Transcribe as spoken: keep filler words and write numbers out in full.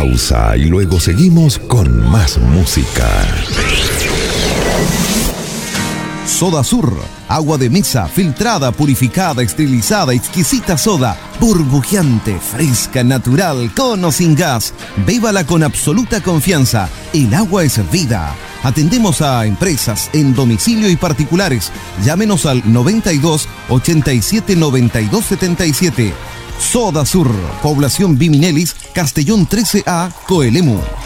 pausa y luego seguimos con más música. Soda Sur, agua de mesa, filtrada, purificada, esterilizada, exquisita soda, burbujeante, fresca, natural, con o sin gas. Bébala con absoluta confianza. El agua es vida. Atendemos a empresas, en domicilio y particulares. Llámenos al noventa y dos, ochenta y siete, noventa y dos, setenta y siete. Soda Sur, población Biminelis, Castellón trece A, Coelemu.